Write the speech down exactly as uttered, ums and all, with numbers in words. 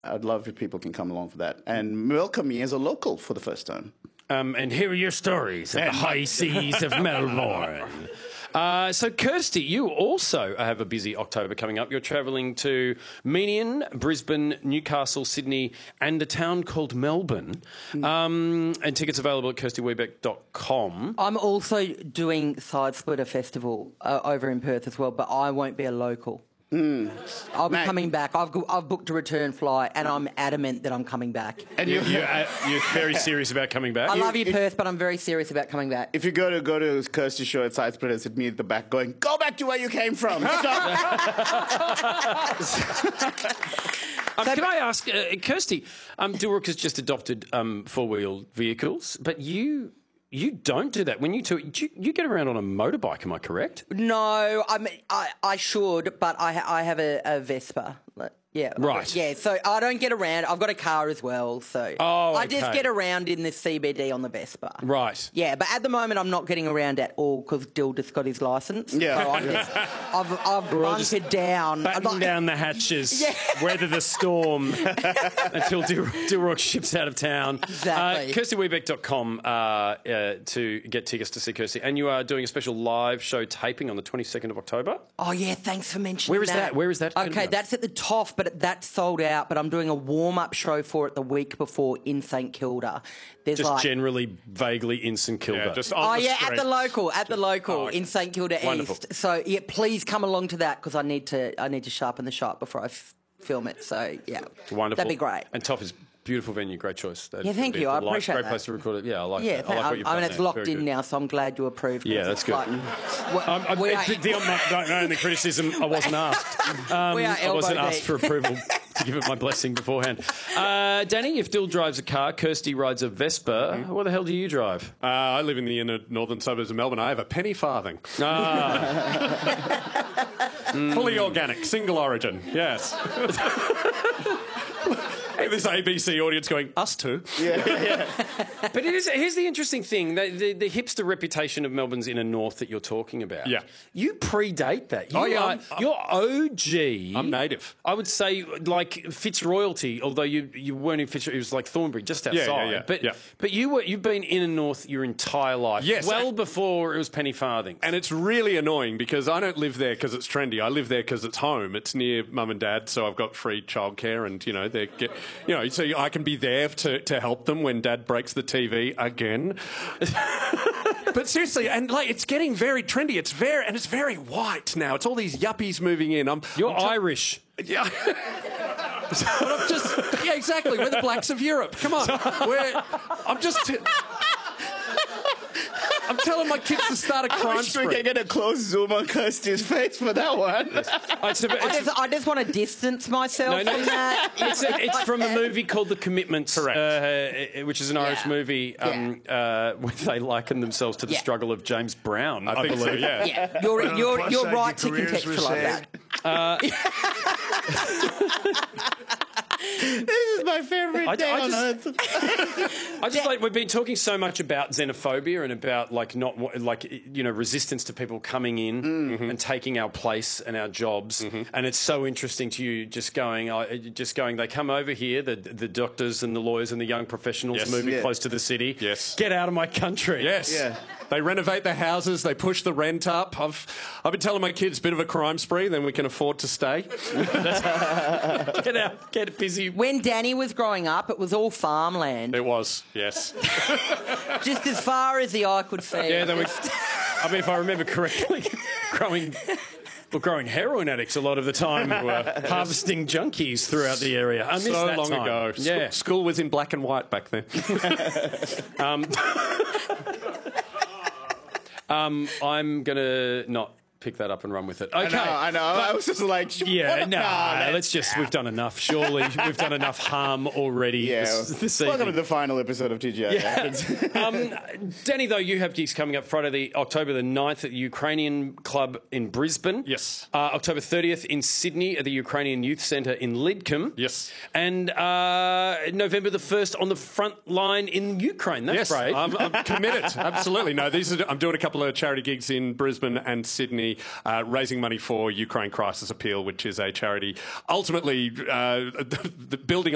I'd love if people can come along for that and welcome me as a local for the first time. Um, and here are your stories at the high seas of Melbourne. Uh, so, Kirsty, you also have a busy October coming up. You're travelling to Menion, Brisbane, Newcastle, Sydney, and a town called Melbourne. Um, and tickets available at kirsty webeck dot com. I'm also doing Side Splitter Festival uh, over in Perth as well, but I won't be a local. Mm. I'll be Mate. coming back. I've, go- I've booked a return flight, and I'm adamant that I'm coming back. And you, you're, uh, you're very serious about coming back? I love you, if- Perth, but I'm very serious about coming back. If you go to go to Kirsty's show at Side Splitters, it's me at the back going, go back to where you came from. Stop. Um, can I ask, uh, Kirsty, um, Dilruk has just adopted um, four-wheel vehicles, but you you don't do that. When you, do, you you get around on a motorbike, am I correct? No, I mean, I, I should, but I, ha- I have a, a Vespa. Like, Yeah. Right. Yeah, so I don't get around. I've got a car as well, so Oh, I just okay. get around in the C B D on the Vespa. Right. Yeah, but at the moment I'm not getting around at all because Dill just got his licence. Yeah. So I'm just, I've, I've all just bunkered down. Batten Like- down the hatches, Yeah. weather the storm until Dil- Dilruk ships out of town. Exactly. Uh, kirsty webeck dot com uh, uh, to get tickets to see Kirsty. And you are doing a special live show taping on the twenty-second of October. Oh, yeah, thanks for mentioning Where is that. that? Where is that gonna Okay, be? that's at the T O F, but that's sold out, but I'm doing a warm-up show for it the week before in St Kilda. There's Just like... generally, vaguely in St Kilda. Yeah, just on Oh, the yeah, street. at the local, at the local Oh, okay. in St Kilda Wonderful. East. So, yeah, please come along to that because I need to I need to sharpen the shot before I f- film it. So, yeah. Wonderful. That'd be great. And T O F is beautiful venue, great choice. That Yeah, thank you. I Great appreciate Great that. place to record it. Yeah, I like Yeah, that. I thank- like what I, you've I mean, done it's there. locked Very in good. now, so I'm glad you approved. Yeah, It's that's good. like- we- Um, I, we it- are- the, the, the only criticism, I wasn't asked. Um, We are I wasn't elbow asked deep. for approval to give it my blessing beforehand. Uh, Danny, if Dill drives a car, Kirsty rides a Vespa, what the hell do you drive? Uh, I live in the inner northern suburbs of Melbourne. I have a penny farthing. Ah, Fully organic, single origin, yes. This A B C audience going, us too. but it is, here's the interesting thing. The, the, the hipster reputation of Melbourne's inner north that you're talking about. Yeah. You predate that. You Oh, yeah, are, I'm- you're O G. I'm native. I would say like Fitzroyalty, although you, you weren't in Fitzroy, it was like Thornbury, just outside. Yeah, yeah, yeah, But, yeah. but you were, you've been inner north your entire life. Yes, Well I- before it was penny farthing. And it's really annoying because I don't live there because it's trendy. I live there because it's home. It's near mum and dad, so I've got free childcare, and you know they get, you know, so I can be there to, to help them when dad breaks the T V again. But seriously, and like it's getting very trendy. It's very and it's very white now. It's all these yuppies moving in. I'm You're I'm t- Irish. Yeah. But I'm just yeah, exactly. We're the blacks of Europe. Come on, we're. I'm just. T- I'm telling my kids to start a I crime wish we spree. could get a close zoom on Kirsty's face for that one. Oh, it's, a- I it's- just, I just want to distance myself No, no. from that. It's, a, it's from a movie called The Commitments, Correct. uh, which is an Irish Yeah. movie um, uh, where they liken themselves to the Yeah. struggle of James Brown, I, I think so. believe. Yeah. Yeah, you're, you're, plus you're side, right to your careers were contextualise that. This is my favorite I- day I on just- earth. I just like we've been talking so much about xenophobia and about like not wa- like you know resistance to people coming in Mm-hmm. and taking our place and our jobs, and it's so interesting to you just going, uh, just going. They come over here, the the doctors and the lawyers and the young professionals Yes. moving Yeah. close to the city. Yes. Get out of my country. Yes. Yeah. They renovate their houses. They push the rent up. I've I've been telling my kids, bit of a crime spree, then we can afford to stay. Get out. Get busy. When Danny was growing up, it was all farmland, It was, yes. just as far as the eye could see. Yeah, they were, I mean, if I remember correctly, growing, well, growing heroin addicts a lot of the time, were harvesting junkies throughout the area. I miss So that long time. ago. Sc- Yeah. School was in black and white back then. Um, I'm gonna not pick that up and run with it. Okay. I know, I know. I was just like, Yeah, what? no, Nah, no, let's just, we've done enough, surely. We've done enough harm already Yeah. this, this Welcome to evening. the final episode of T G I. Yeah. um, Danny, though, you have gigs coming up Friday, the October the ninth at the Ukrainian Club in Brisbane. Yes. Uh, October thirtieth in Sydney at the Ukrainian Youth Centre in Lidcombe. Yes. And uh, November the first on the front line in Ukraine. That's Yes, brave. I'm, I'm committed. Absolutely. No, these are, I'm doing a couple of charity gigs in Brisbane and Sydney, uh, raising money for Ukraine Crisis Appeal, which is a charity ultimately uh, the, the building